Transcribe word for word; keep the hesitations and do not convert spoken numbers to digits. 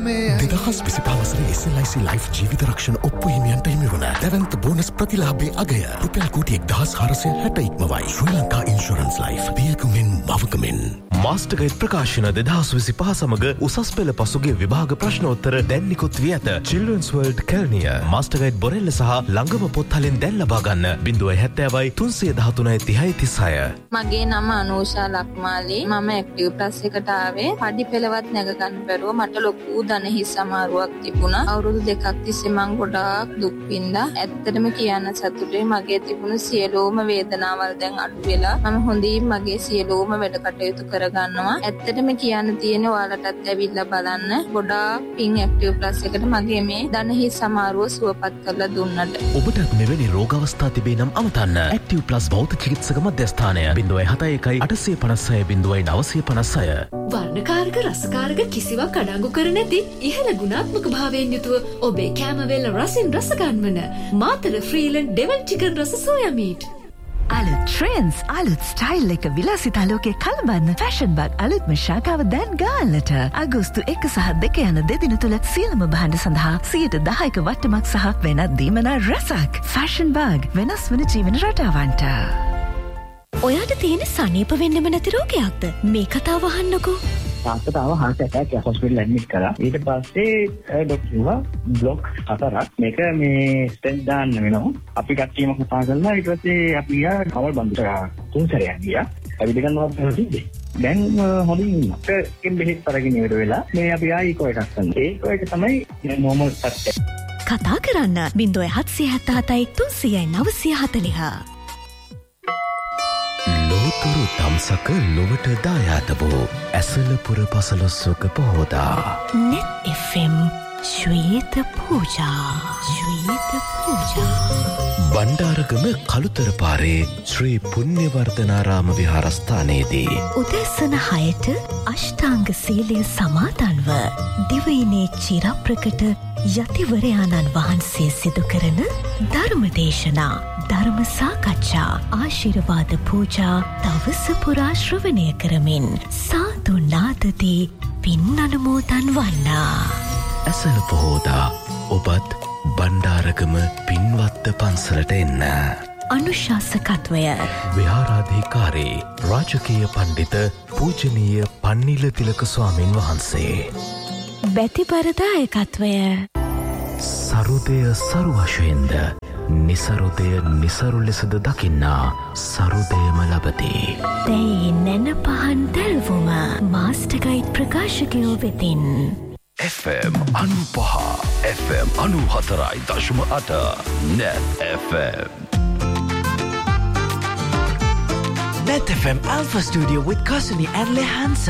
දෙදහස් විසිපහ වසරේ S L ආයි සී ලයිෆ් ජීවිත රක්ෂණ ඔප්පු හිමියන්ට හිමි වන දැවන්ත බෝනස් ප්‍රතිලාභයේ අගය රුපියල් කෝටි එක්දහස් හාරසිය හැට ඉක්මවයි. ශ්‍රී ලංකා ඉන්ෂුරන්ස් ලයිෆ් පියකුමින් මවකමින්. මාස්ටර්ගයිඩ් ප්‍රකාශන දෙදහස් විසිපහ සමග උසස් පෙළ පසුගිය විභාග ප්‍රශ්නෝත්තර දැන් නිකුත් වී ඇත. චිල්ඩ්‍රන්ස් වර්ල්ඩ් කර්නිය මාස්ටර්ගයිඩ් බොරෙල්ල සහ ළඟම පොත්හලෙන් දැන් ලබා ගන්න. ज़ीरो सेवन ज़ीरो तीन वन तीन तीस तिहाई. මගේ නම අනූෂා ලක්මාලි. මම ඇක්ටිව් ප්ලස් එකට ආවේ. පඩි පෙළවත් නැග ගන්න බැරුව මට ලොකු දනහිස් අමාරුවක් තිබුණා. අවුරුදු දෙකක් තිස්සේ මං ගොඩාක් දුක් විඳා. ඇත්තටම කියන්න සතුටුයි මගේ තිබුණු සියලුම වේදනාවල් දැන් අඩු වෙලා මම හොඳින් මගේ සියලුම වැඩ කටයුතු කරගන්නවා. ඇත්තටම කියන්න තියෙන ඔයාලටත් ඇවිල්ලා බලන්න. ගොඩාක් පින් ඇක්ටිව් ප්ලස් එකට මගේ මේ දනහිස් අමාරුව සුවපත් කරලා දුන්නට. ඔබට මෙවැනි රෝග අවස්ථා තිබේ නම් අමතන්න. ඇක්ටිව් ප්ලස් බෞද්ධ චිකිත්සක මධ්‍යස්ථානය ज़ीरो सात एक एक आठ पाँच छह नौ पाँच छह. වර්ණකාරක රසකාරක කිසිවක් අඩංගු කර නැති ඉහළ ගුණාත්මක භාවයෙන් යුතුව ඔබේ කැමවේල රසින් රස ගන්වන මාතර ෆ්‍රීලන්ඩ් ඩෙවල් චිකන් රස සෝයා මීට්. අලුත් ට්‍රෙන්ඩ්ස් අලුත් ස්ටයිල් එක විලාසිතා ලෝකේ කලබන්න ෆැෂන් බග් අලුත්ම ශාඛාව දැන් ගාල්ලට අගෝස්තු එක සහ දෙක යන දෙදින තුල සියලුම භාණ්ඩ සඳහා සියයට දහයක වට්ටමක් සහ වෙනත් දීමනා රසක්. ෆැෂන් බග් වෙනස් වන ජීවන රටාවන්ට. ඔයාට තියෙන සනීප වෙන්නම නැති රෝගයක්ද? මේ කතාව අහන්නකෝ. තාත්තට ආව heart attack එක hospital admit කරා. ඊට පස්සේ ડોක්ටර් කිව්වා block හතරක් මේක මේ stent දාන්න වෙනවා. අපි කට්ටියම කතා කරලා ඊට පස්සේ අපි ආ කවල් බන්දුට තුන් සැරයක් ගියා. අපි දෙකම වගේ දැන් හොඳින් ඉන්නවා. ඒකෙන් බෙහෙත් අරගෙන ඉවර වෙලා මේ අපි ආ ඊකෝ එකක් ගන්න. ඒක එක තමයි normal සත්‍ය. කතා කරන්න ज़ीरो सात सात सात तीन नौ नौ चार. ලෝතුරු තම්සක ලොවට දායාද වූ ඇසලපුර පසළොස්වක පොහෝදා net F M ශ්වේත පූජා ශ්වේත පූජා බණ්ඩාරගම කළුතර පාරේ ශ්‍රී පුණ්‍යවර්ධනාරාම විහාරස්ථානයේදී උදෑසන හයට අෂ්ටාංග සීලය සමාදන්ව දිවයිනේ චිරප්‍රකට යතිවරයාණන් වහන්සේ සිදු කරන ධර්ම දේශනා ධර්ම සාකච්ඡා ආශිර්වාද පූජා දවස පුරා ශ්‍රවණය කරමින් සාදු නාදදී පින් අනුමෝදන් වන්නා. ඇසල පොහෝදා ඔබත් බණ්ඩාරගම පින්වත්ත පන්සලට එන්න. අනුශාසකත්වය විහාරාධිකාරී රාජකීය පණ්ඩිත පූජනීය පන්නිල තිලක ස්වාමින් වහන්සේ. බැතිපරදායකත්වය සරුදය සරු වශයෙන්ද නිසරුදය නිසරු ලෙසද දකින්නා සරුදයම ලබති. දැයි නැන පහන් දැල්වුම මාස්ටර්ගයිඩ් ප්‍රකාශකයෝ වෙතින් F M අනුපහ F M අනු හතරයි දශම අට Net F M. Net F M Alpha Studio with Kasuni and Lehansa.